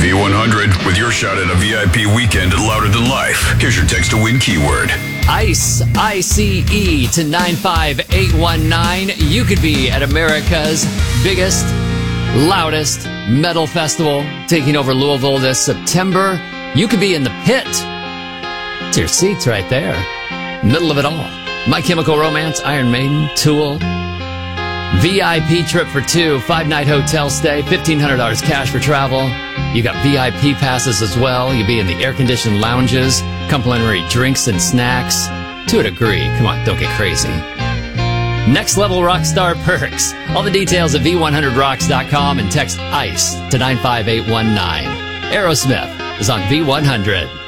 V100 with your shot at a VIP weekend at Louder Than Life. Here's your text to win keyword. ICE, I-C-E to 95819. You could be at America's biggest, loudest metal festival taking over Louisville this September. You could be in the pit. It's your seats right there. Middle of it all. My Chemical Romance, Iron Maiden, Tool. VIP trip for two, 5-night hotel stay, $1,500 cash for travel. You got VIP passes as well. You'll be in the air-conditioned lounges, complimentary drinks and snacks. To a degree. Come on, don't get crazy. Next level rockstar perks. All the details at v100rocks.com and text ICE to 95819. Aerosmith is on V100.